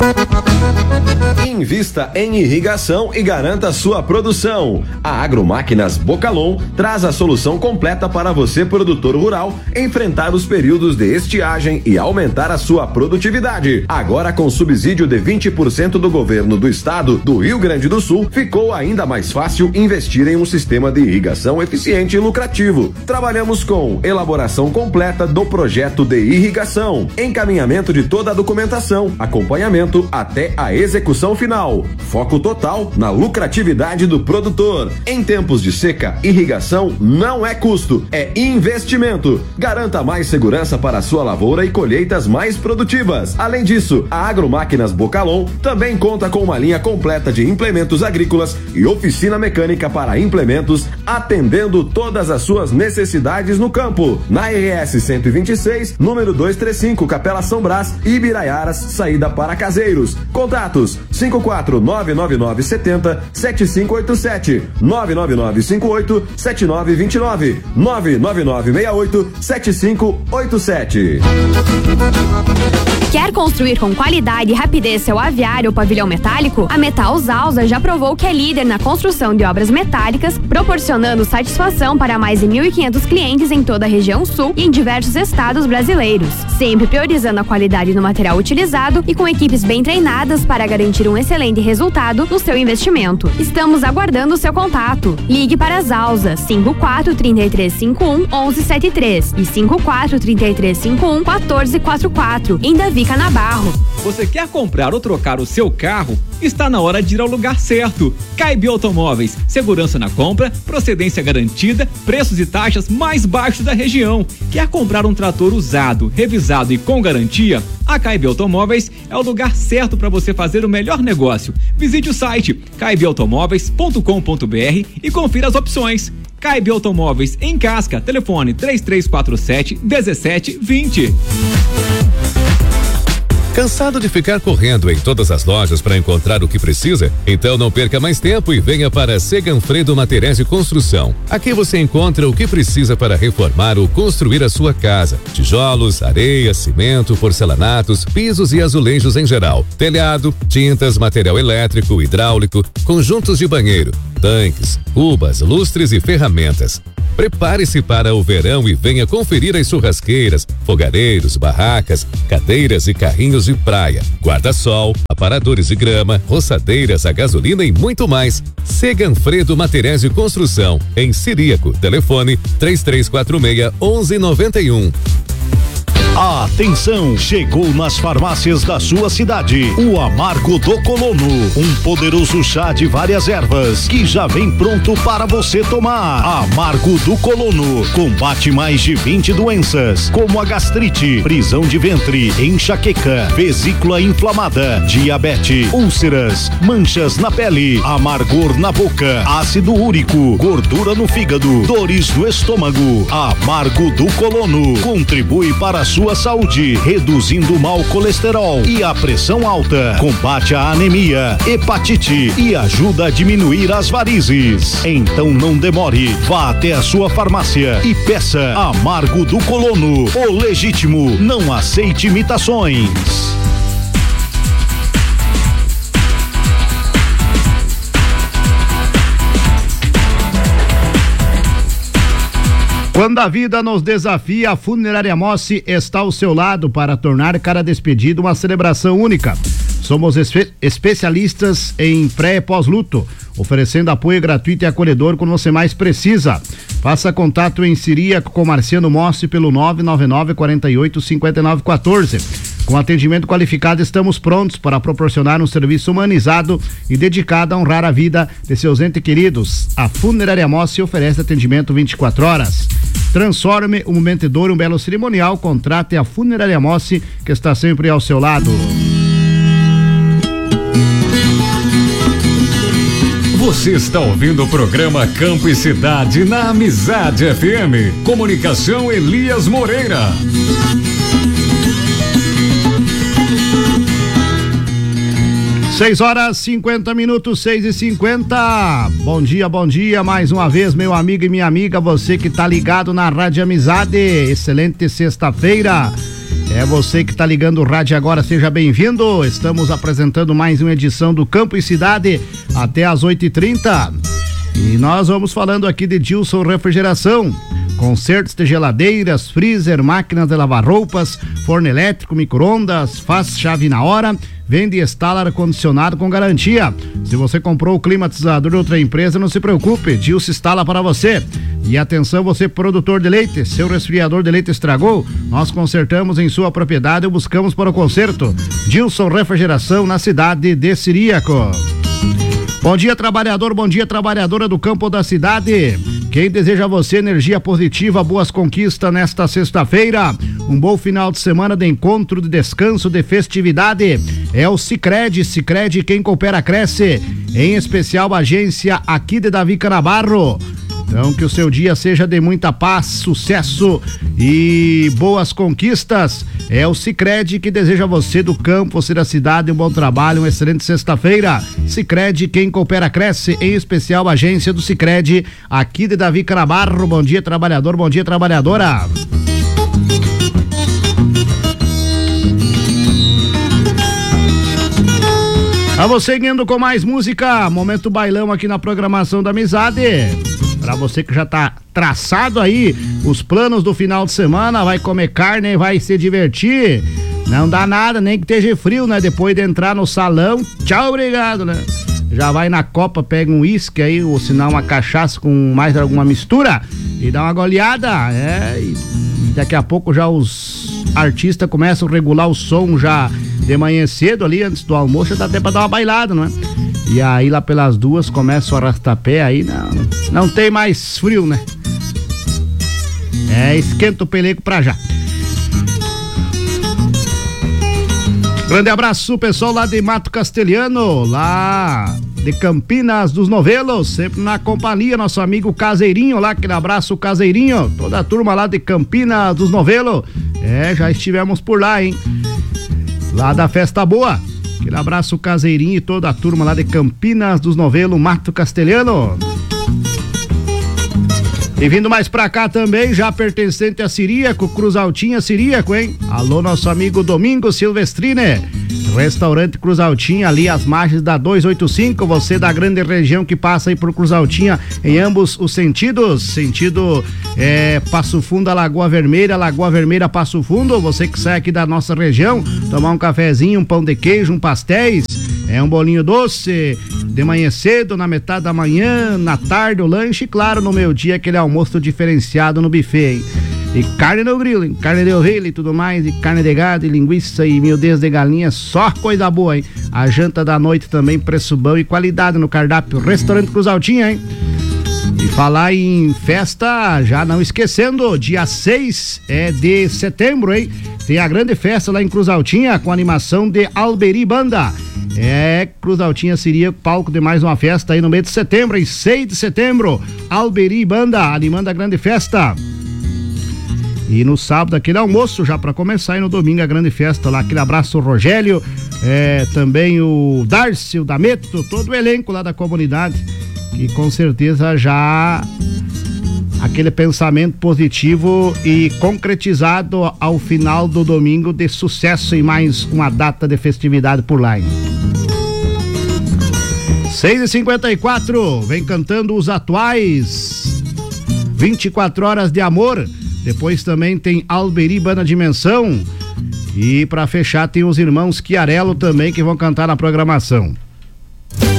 Invista em irrigação e garanta sua produção. A Agromáquinas Bocalon traz a solução completa para você, produtor rural, enfrentar os períodos de estiagem e aumentar a sua produtividade. Agora, com subsídio de 20% do governo do estado do Rio Grande do Sul, ficou ainda mais fácil investir em um sistema de irrigação eficiente e lucrativo. Trabalhamos com elaboração completa do projeto de irrigação, encaminhamento de toda a documentação, acompanhamento até a execução final. Foco total na lucratividade do produtor. Em tempos de seca, irrigação não é custo, é investimento. Garanta mais segurança para a sua lavoura e colheitas mais produtivas. Além disso, a Agromáquinas Bocalon também conta com uma linha completa de implementos agrícolas e oficina mecânica para implementos, atendendo todas as suas necessidades no campo. Na RS 126, número 235, Capela São Brás, Ibiraiaras, saída para Caseiros. Contatos: 54999707587, 999587929, 999687587. Quer construir com qualidade e rapidez seu aviário ou pavilhão metálico? A Metal Zalza já provou que é líder na construção de obras metálicas, proporcionando satisfação para mais de 1.500 clientes em toda a região sul e em diversos estados brasileiros. Sempre priorizando a qualidade no material utilizado e com equipes bem treinadas para garantir um excelente resultado no seu investimento. Estamos aguardando o seu contato. Ligue para a Zalza 54-3351-1173 e 54-3351-1444 em Davi Canabarro. Você quer comprar ou trocar o seu carro? Está na hora de ir ao lugar certo. Caib Automóveis, segurança na compra, procedência garantida, preços e taxas mais baixos da região. Quer comprar um trator usado, revisado e com garantia? A Caib Automóveis é o lugar certo para você fazer o melhor negócio. Visite o site caibautomóveis.com.br e confira as opções. Caib Automóveis em Casca, telefone 3347-1720. Cansado de ficar correndo em todas as lojas para encontrar o que precisa? Então não perca mais tempo e venha para Seganfredo Materiais de Construção. Aqui você encontra o que precisa para reformar ou construir a sua casa: tijolos, areia, cimento, porcelanatos, pisos e azulejos em geral, telhado, tintas, material elétrico, hidráulico, conjuntos de banheiro, tanques, cubas, lustres e ferramentas. Prepare-se para o verão e venha conferir as churrasqueiras, fogareiros, barracas, cadeiras e carrinhos de praia, guarda-sol, aparadores de grama, roçadeiras a gasolina e muito mais. Seganfredo Materiais de Construção, em Ciríaco, telefone 3346-1191. Atenção, chegou nas farmácias da sua cidade o Amargo do Colono, um poderoso chá de várias ervas que já vem pronto para você tomar. Amargo do Colono combate mais de 20 doenças, como a gastrite, prisão de ventre, enxaqueca, vesícula inflamada, diabetes, úlceras, manchas na pele, amargor na boca, ácido úrico, gordura no fígado, dores no estômago. Amargo do Colono contribui para a sua saúde, reduzindo o mau colesterol e a pressão alta, combate a anemia, hepatite e ajuda a diminuir as varizes. Então não demore, vá até a sua farmácia e peça Amargo do Colono, o legítimo, não aceite imitações. Quando a vida nos desafia, a Funerária Mossi está ao seu lado para tornar cada despedida uma celebração única. Somos especialistas em pré e pós-luto, oferecendo apoio gratuito e acolhedor quando você mais precisa. Faça contato em Ciríaco com Marciano Mossi pelo 999-48-5914. Com atendimento qualificado, estamos prontos para proporcionar um serviço humanizado e dedicado a honrar a vida de seus entes queridos. A Funerária Mossi oferece atendimento 24 horas. Transforme o momento de dor em um belo cerimonial. Contrate a Funerária Mossi, que está sempre ao seu lado. Você está ouvindo o programa Campo e Cidade na Amizade FM. Comunicação Elias Moreira. 6h50, 6h50. Bom dia, mais uma vez, meu amigo e minha amiga, você que tá ligado na Rádio Amizade. Excelente sexta-feira. É você que está ligando o rádio agora, seja bem-vindo. Estamos apresentando mais uma edição do Campo e Cidade até às 8h30. E nós vamos falando aqui de Gilson Refrigeração. Consertos de geladeiras, freezer, máquinas de lavar roupas, forno elétrico, micro-ondas, faz chave na hora, vende e instala ar-condicionado com garantia. Se você comprou o climatizador de outra empresa, não se preocupe, Gilson instala para você. E atenção, você produtor de leite, seu resfriador de leite estragou, nós consertamos em sua propriedade ou buscamos para o conserto. Gilson Refrigeração, na cidade de Ciríaco. Bom dia, trabalhador, bom dia, trabalhadora do campo da cidade. Quem deseja a você energia positiva, boas conquistas nesta sexta-feira. Um bom final de semana de encontro, de descanso, de festividade. É o Sicredi, Sicredi, quem coopera cresce. Em especial a agência aqui de Davi Canabarro. Então que o seu dia seja de muita paz, sucesso e boas conquistas. É o Sicredi que deseja a você do campo, você da cidade, um bom trabalho, uma excelente sexta-feira. Sicredi, quem coopera cresce, em especial a agência do Sicredi aqui de Davi Canabarro. Bom dia, trabalhador, bom dia, trabalhadora. Vamos seguindo com mais música, momento bailão aqui na programação da Amizade. Pra você que já tá traçado aí os planos do final de semana, vai comer carne, vai se divertir, não dá nada, nem que esteja frio, né? Depois de entrar no salão, tchau, obrigado, né? Já vai na copa, pega um uísque aí, ou se não uma cachaça com mais alguma mistura e dá uma goleada, e daqui a pouco já os artistas começam a regular o som já de manhã cedo ali, antes do almoço, dá até pra dar uma bailada, não é? E aí lá pelas 2 começa o arrastapé, aí não tem mais frio, né? Esquenta o pelego pra já. Grande abraço, pessoal lá de Mato Castelhano, lá de Campinas dos Novelos, sempre na companhia, nosso amigo Caseirinho lá, aquele abraço, Caseirinho, toda a turma lá de Campinas dos Novelos. Já estivemos por lá, hein? Lá da Festa Boa. Aquele abraço, Caseirinho, e toda a turma lá de Campinas dos Novelos, Mato Castelhano. E vindo mais pra cá também, já pertencente a Ciríaco, Cruz Altinha Ciríaco, hein? Alô, nosso amigo Domingos Silvestrini. Restaurante Cruz Altinha, ali às margens da 285, você da grande região que passa aí por Cruz Altinha em ambos os sentidos, sentido Passo Fundo a Lagoa Vermelha Passo Fundo, você que sai aqui da nossa região, tomar um cafezinho, um pão de queijo, um pastéis, um bolinho doce, de manhã cedo, na metade da manhã, na tarde o lanche, e claro, no meio dia aquele almoço diferenciado no buffet, hein? E carne no grilo, hein? Carne de ovelha e tudo mais, e carne de gado, e linguiça e miudez de galinha, só coisa boa, hein? A janta da noite também, preço bom e qualidade no cardápio, Restaurante Cruz Altinha, hein? E falar em festa, já não esquecendo, dia 6 de setembro, hein? Tem a grande festa lá em Cruz Altinha, com animação de Alberi Banda. Cruz Altinha seria palco de mais uma festa aí no mês de setembro, em 6 de setembro, Alberi Banda, animando a grande festa. E no sábado aquele almoço já para começar, e no domingo a grande festa lá, aquele abraço o Rogério, também o Darcy, o Dameto, todo o elenco lá da comunidade, que com certeza já aquele pensamento positivo e concretizado ao final do domingo de sucesso e mais uma data de festividade por lá, hein? 6h54, vem cantando os atuais 24 Horas de Amor. Depois também tem Alberi Banda Dimensão. E para fechar tem os irmãos Chiarello também, que vão cantar na programação.